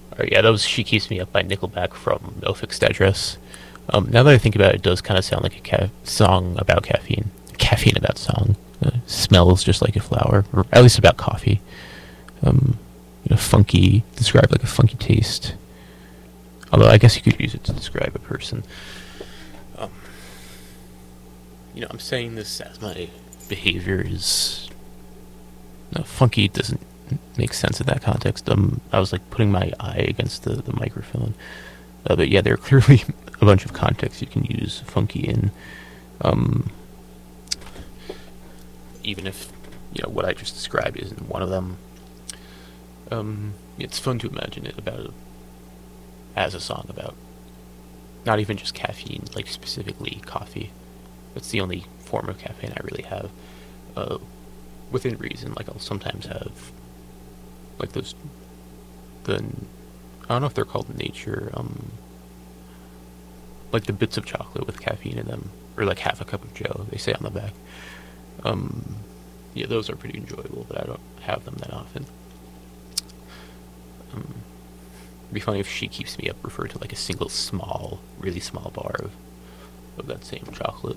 Yeah, that was "She Keeps Me Up" by Nickelback from No Fixed Address. Now that I think about it, it does kind of sound like a song about caffeine. Caffeine about song. Smells just like a flower, or at least about coffee. Um, funky, described like a funky taste. Although I guess you could use it to describe a person. Um, I'm saying this as my behavior is funky. Doesn't make sense in that context. I was like putting my eye against the microphone. But yeah, there are clearly a bunch of contexts you can use funky in. Um, Even if what I just described isn't one of them. It's fun to imagine it as a song about not even just caffeine, like specifically coffee. That's the only form of caffeine I really have. Uh, Within reason, like I'll sometimes have like those the I don't know if they're called nature, like the bits of chocolate with caffeine in them, or like half a cup of Joe. They say on the back. Um, yeah, those are pretty enjoyable, but I don't have them that often. It'd be funny if "She Keeps Me Up" referred to like a single small, really small bar of that same chocolate.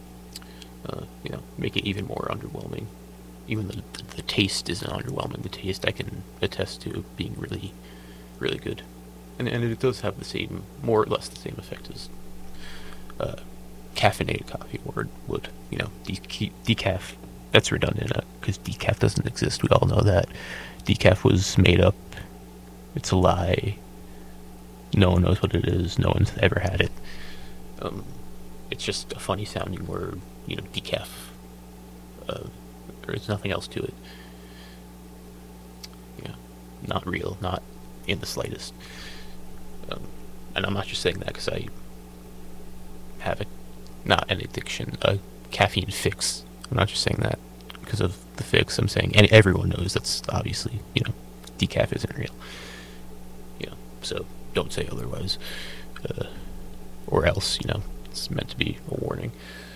Make it even more underwhelming. Even the taste isn't underwhelming. The taste I can attest to being really, really good, and it does have the same, more or less the same effect as uh, caffeinated coffee would. Decaf. That's redundant because decaf doesn't exist. We all know that. Decaf was made up. It's a lie. No one knows what it is. No one's ever had it. It's just a funny sounding word. Decaf. There's nothing else to it. Yeah, not real. Not in the slightest. And I'm not just saying that because I have not an addiction, a caffeine fix. I'm not just saying that because of the fix. I'm saying, and everyone knows that's obviously, decaf isn't real. So don't say otherwise, or else, it's meant to be a warning.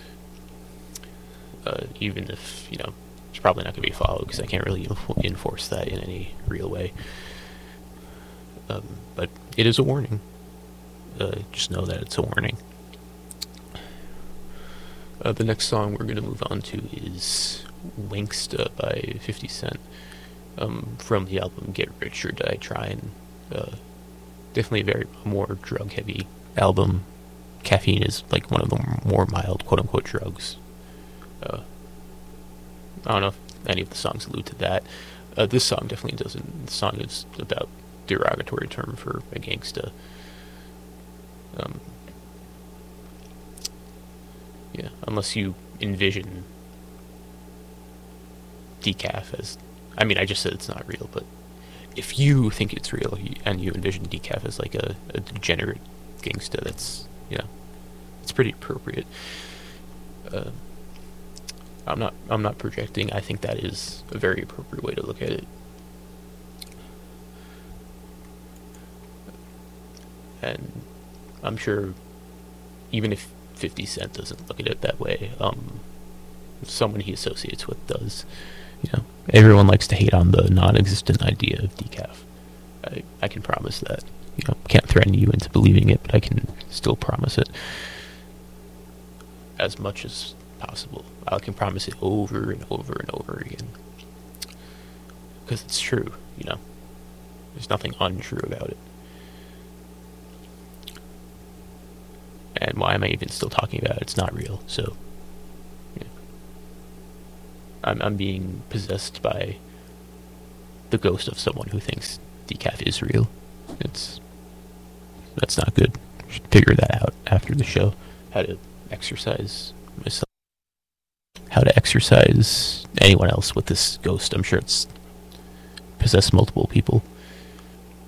Even if, it's probably not going to be followed because I can't really enforce that in any real way. But it is a warning. Just know that it's a warning. The next song we're going to move on to is Wanksta by 50 Cent, from the album Get Rich or Die Tryin'. Definitely a very more drug-heavy album. Caffeine is like one of the more mild quote-unquote drugs. I don't know if any of the songs allude to that. This song definitely doesn't. The song is about derogatory term for a gangsta. Yeah, unless you envision decaf as, I just said it's not real, but if you think it's real and you envision decaf as like a degenerate gangsta, that's, it's pretty appropriate. I'm not projecting. I think that is a very appropriate way to look at it. And I'm sure even if 50 Cent doesn't look at it that way, someone he associates with does. Everyone likes to hate on the non-existent idea of decaf. I can promise that. Can't threaten you into believing it, but I can still promise it as much as possible. I can promise it over and over and over again. Because it's true, There's nothing untrue about it. And why am I even still talking about it? It's not real, so... I'm being possessed by the ghost of someone who thinks decaf is real. That's not good. I should figure that out after the show. How to exercise myself. How to exercise anyone else with this ghost. I'm sure it's possessed multiple people.